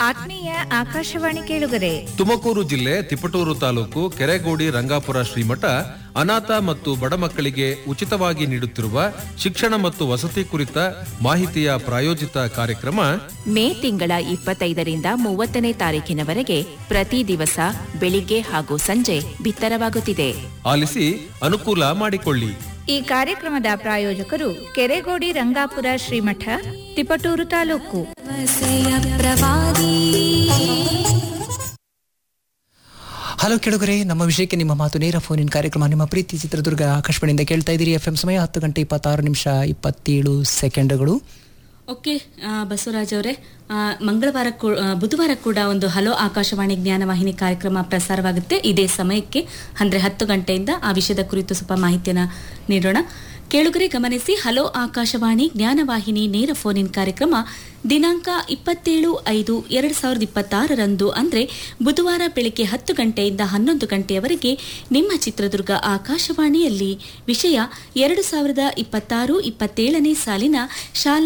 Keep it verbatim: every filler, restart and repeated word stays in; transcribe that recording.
ಆತ್ಮೀಯ ಆಕಾಶವಾಣಿ ಕೇಳುಗರೆ, ತುಮಕೂರು ಜಿಲ್ಲೆ ತಿಪಟೂರು ತಾಲೂಕು ಕೆರೆಗೋಡಿ ರಂಗಾಪುರ ಶ್ರೀಮಠ ಅನಾಥ ಮತ್ತು ಬಡ ಮಕ್ಕಳಿಗೆ ಉಚಿತವಾಗಿ ನೀಡುತ್ತಿರುವ ಶಿಕ್ಷಣ ಮತ್ತು ವಸತಿ ಕುರಿತ ಮಾಹಿತಿಯ ಪ್ರಾಯೋಜಿತ ಕಾರ್ಯಕ್ರಮ ಮೇ ತಿಂಗಳ ಇಪ್ಪತ್ತೈದರಿಂದ ಮೂವತ್ತನೇ ತಾರೀಕಿನವರೆಗೆ ಪ್ರತಿ ದಿವಸ ಬೆಳಿಗ್ಗೆ ಹಾಗೂ ಸಂಜೆ ಬಿತ್ತರವಾಗುತ್ತಿದೆ. ಆಲಿಸಿ ಅನುಕೂಲ ಮಾಡಿಕೊಳ್ಳಿ. ಈ ಕಾರ್ಯಕ್ರಮದ ಪ್ರಾಯೋಜಕರು ಕೆರೆಗೋಡಿ ರಂಗಾಪುರ ಶ್ರೀಮಠ, ತಿಪಟೂರು ತಾಲೂಕು. ಹಲೋ ಕೆಳಗರೆ, ನಮ್ಮ ವಿಷಯಕ್ಕೆ ನಿಮ್ಮ ಮಾತು ನೇರ ಫೋನ್ ಇನ್ ಕಾರ್ಯಕ್ರಮ. ನಿಮ್ಮ ಪ್ರೀತಿ ಚಿತ್ರದುರ್ಗ ಆಕಾಶವಾಣಿಯಿಂದ ಕೇಳ್ತಾ ಇದ್ದೀರಿ. ಎಫ್ ಎಂ ಸಮಯ ಹತ್ತು ಗಂಟೆ ಇಪ್ಪತ್ತಾರು ನಿಮಿಷ ಇಪ್ಪತ್ತೇಳು ಸೆಕೆಂಡ್ಗಳು. ಓಕೆ ಬಸವರಾಜ್ ಅವರೇ, ಮಂಗಳವಾರ ಬುಧವಾರ ಕೂಡ ಒಂದು ಹಲೋ ಆಕಾಶವಾಣಿ ಜ್ಞಾನವಾಹಿನಿ ಕಾರ್ಯಕ್ರಮ ಪ್ರಸಾರವಾಗುತ್ತೆ ಇದೇ ಸಮಯಕ್ಕೆ, ಅಂದರೆ ಹತ್ತು ಗಂಟೆಯಿಂದ. ಆ ವಿಷಯದ ಕುರಿತು ಸ್ವಲ್ಪ ಮಾಹಿತಿಯನ್ನು ನೀಡೋಣ. ಕೇಳುಗರೆ ಗಮನಿಸಿ, ಹಲೋ ಆಕಾಶವಾಣಿ ಜ್ಞಾನವಾಹಿನಿ ನೇರ ಫೋನ್ ಇನ್ ಕಾರ್ಯಕ್ರಮ ದಿನಾಂಕ ಇಪ್ಪತ್ತೇಳು ಐದು ಎರಡು ಸಾವಿರದ ಇಪ್ಪತ್ತಾರರಂದು ಅಂದರೆ ಬುಧವಾರ ಬೆಳಗ್ಗೆ ಹತ್ತು ಗಂಟೆಯಿಂದ ಹನ್ನೊಂದು ಗಂಟೆಯವರೆಗೆ ನಿಮ್ಮ ಚಿತ್ರದುರ್ಗ ಆಕಾಶವಾಣಿಯಲ್ಲಿ. ವಿಷಯ ಎರಡು ಸಾವಿರದ ಇಪ್ಪತ್ತಾರು ಇಪ್ಪತ್ತೇಳನೇ ಸಾಲಿನ ಶಾಲಾ